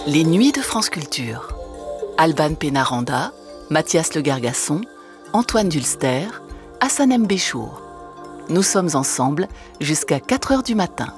Les Nuits de France Culture. Alban Pénaranda, Mathias Le Gargasson, Antoine Dulster, Hassan M. Béchour. Nous sommes ensemble jusqu'à 4h du matin.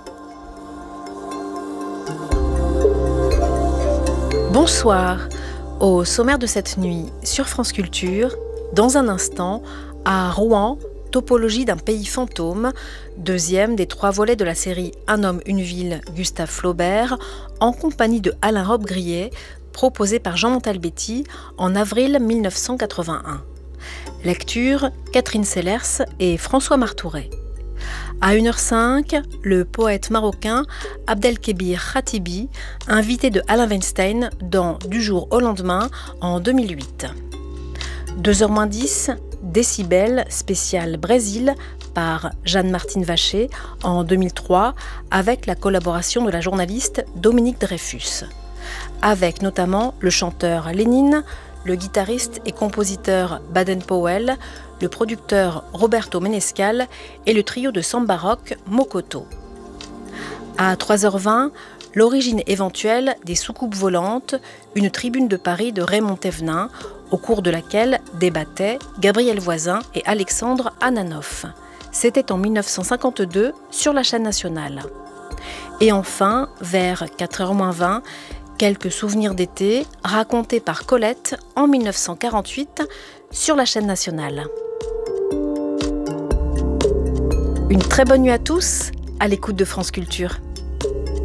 Bonsoir. Au sommaire de cette nuit sur France Culture, dans un instant, à Rouen, topologie d'un pays fantôme, deuxième des 3 volets de la série Un homme, une ville, Gustave Flaubert, en compagnie de Alain Robbe-Grillet, proposé par Jean Montalbetti en avril 1981. Lecture Catherine Sellers et François Martouret. À 1h05, le poète marocain Abdelkébir Khatibi, invité de Alain Weinstein dans Du jour au lendemain en 2008. 2h10, Décibel spécial Brésil par Jeanne-Martine Vacher en 2003 avec la collaboration de la journaliste Dominique Dreyfus. Avec notamment le chanteur Lénine, le guitariste et compositeur Baden-Powell, le producteur Roberto Menescal et le trio de samba rock Mokoto. À 3h20, l'origine éventuelle des soucoupes volantes, une tribune de Paris de Raymond Thévenin, au cours de laquelle débattaient Gabriel Voisin et Alexandre Ananoff. C'était en 1952 sur la chaîne nationale. Et enfin, vers 4h20, quelques souvenirs d'été racontés par Colette en 1948 sur la chaîne nationale. Une très bonne nuit à tous, à l'écoute de France Culture.